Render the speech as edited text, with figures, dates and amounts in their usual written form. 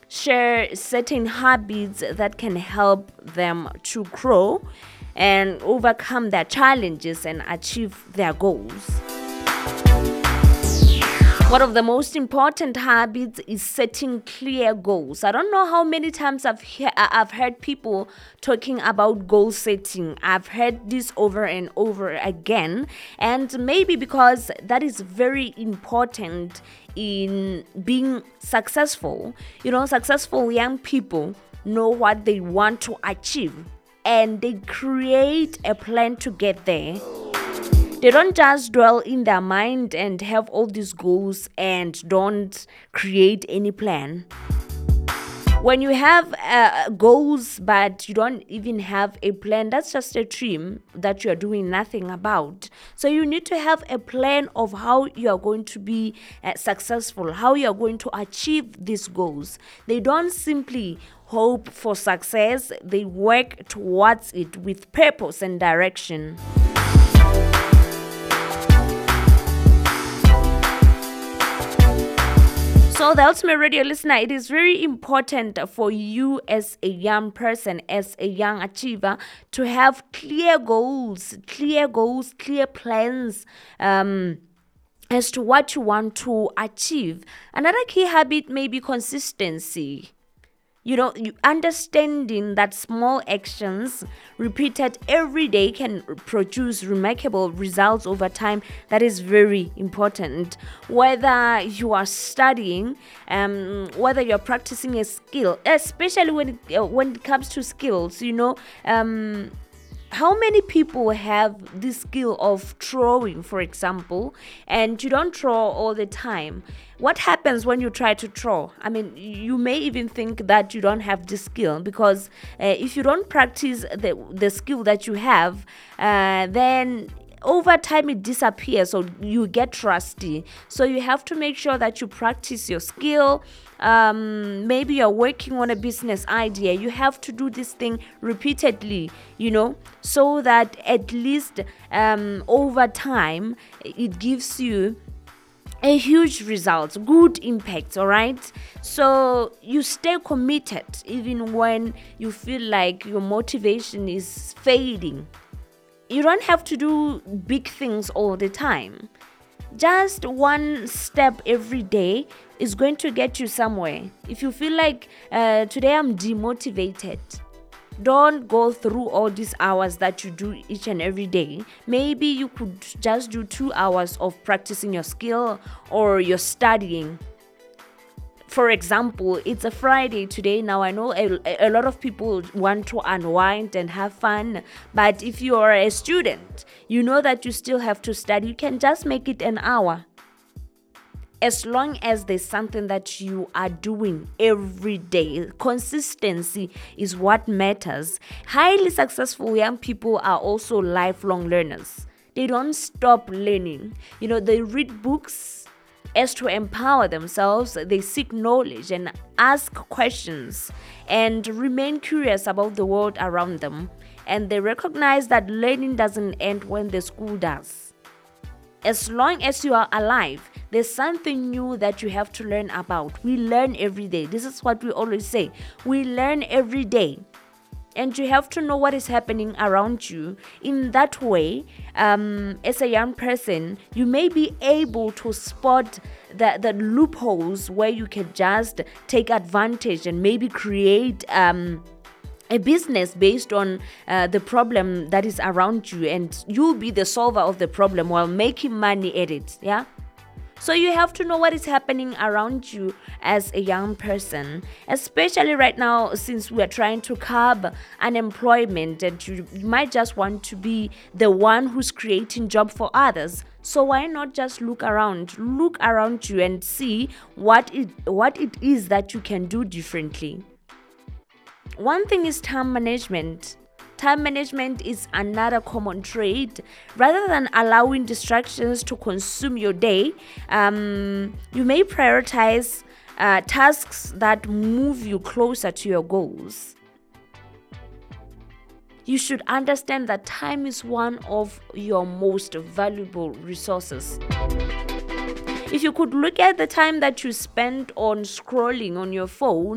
share certain habits that can help them to grow and overcome their challenges and achieve their goals. One of the most important habits is setting clear goals. I don't know how many times I've heard people talking about goal setting. I've heard this over and over again, and maybe because that is very important in being successful. Successful young people know what they want to achieve, and they create a plan to get there. They don't just dwell in their mind and have all these goals and don't create any plan. When you have goals but you don't even have a plan, that's just a dream that you're doing nothing about. So you need to have a plan of how you are going to be successful, how you are going to achieve these goals. They don't simply hope for success, they work towards it with purpose and direction. So the Ultimate Radio listener, it is very important for you as a young person, as a young achiever, to have clear goals, clear plans as to what you want to achieve. Another key habit may be consistency. You understanding that small actions repeated every day can produce remarkable results over time. That is very important. Whether you are studying, whether you're practicing a skill, especially when it comes to skills, how many people have this skill of drawing, for example, and you don't draw all the time? What happens when you try to draw? You may even think that you don't have this skill because if you don't practice the skill that you have, then over time it disappears, so you get rusty. So you have to make sure that you practice your skill. Maybe you're working on a business idea. You have to do this thing repeatedly, so that at least over time it gives you a huge result, good impact, all right? So you stay committed even when you feel like your motivation is fading. You don't have to do big things all the time. Just one step every day is going to get you somewhere. If you feel like today I'm demotivated, don't go through all these hours that you do each and every day. Maybe you could just do 2 hours of practicing your skill or your studying. For example, it's a Friday today. Now, I know a lot of people want to unwind and have fun. But if you are a student, you know that you still have to study. You can just make it an hour. As long as there's something that you are doing every day. Consistency is what matters. Highly successful young people are also lifelong learners. They don't stop learning. They read books as to empower themselves. They seek knowledge and ask questions and remain curious about the world around them. And they recognize that learning doesn't end when the school does. As long as you are alive, there's something new that you have to learn about. We learn every day. This is what we always say. We learn every day. And you have to know what is happening around you. In that way, as a young person, you may be able to spot the loopholes where you can just take advantage and maybe create a business based on the problem that is around you, and you'll be the solver of the problem while making money at it. Yeah. So you have to know what is happening around you as a young person, especially right now since we are trying to curb unemployment, and you might just want to be the one who's creating job for others. So why not just look around you and see what it is that you can do differently. One thing is time management. Time management is another common trait. Rather than allowing distractions to consume your day, you may prioritize tasks that move you closer to your goals. You should understand that time is one of your most valuable resources. If you could look at the time that you spend on scrolling on your phone,